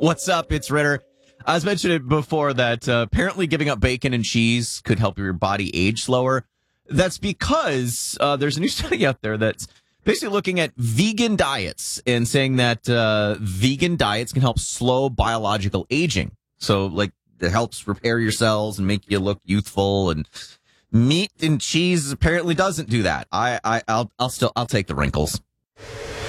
What's up? It's Ritter. I was mentioning before that apparently giving up bacon and cheese could help your body age slower. That's because there's a new study out there that's basically looking at vegan diets and saying that vegan diets can help slow biological aging. So, like, it helps repair your cells and make you look youthful. And meat and cheese apparently doesn't do that. I'll take the wrinkles.